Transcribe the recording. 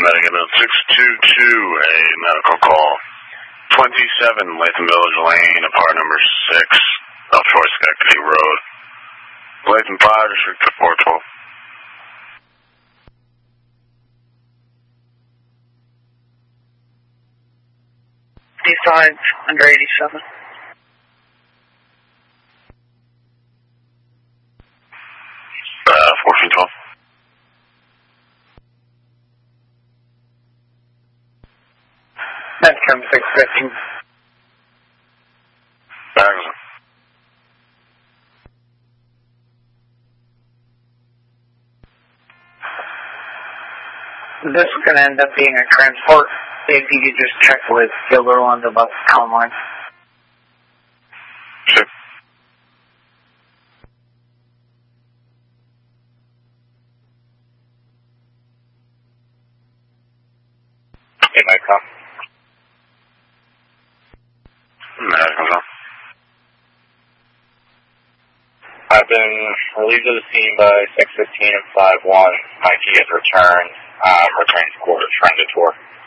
Medic 622, a medical call. 27 Latham Village Lane, apart number 6, offshore Schenectady Road. Latham 5, District 412. D5, under 87. Fortune 12. Medcom 615. Magazine. This is going to end up being a transport. If you could just check with Gilderland about the comm line. Sure. Hey, Micron. I've been relieved of the scene by 615 and 51. My key has returned. Returning to quarter, trying to tour.